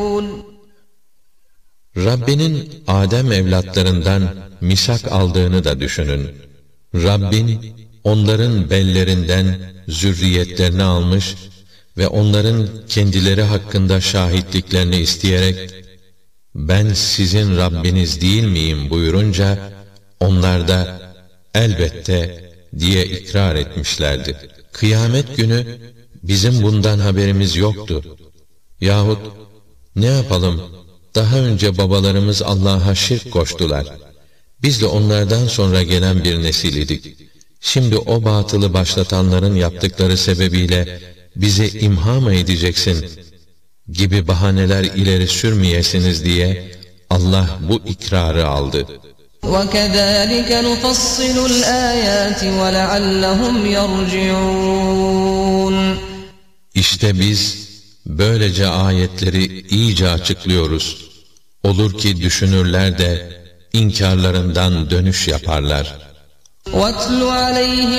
Rabbinin Adem evlatlarından misak aldığını da düşünün. Rabbin onların bellerinden zürriyetlerini almış ve onların kendileri hakkında şahitliklerini isteyerek "Ben sizin Rabbiniz değil miyim?" buyurunca onlar da "Elbette" diye ikrar etmişlerdi. Kıyamet günü bizim bundan haberimiz yoktu. Yahut ne yapalım? Daha önce babalarımız Allah'a şirk koştular. Biz de onlardan sonra gelen bir nesil idik. Şimdi o batılı başlatanların yaptıkları sebebiyle bize imha mı edeceksin gibi bahaneler ileri sürmeyesiniz diye Allah bu ikrarı aldı. وَكَذَٰلِكَ نُفَصِّلُ الْآيَاتِ وَلَعَلَّهُمْ يَرْجِعُونَ İşte biz böylece ayetleri iyice açıklıyoruz. Olur ki düşünürler de inkarlarından dönüş yaparlar. وَاتْلُ عَلَيْهِمْ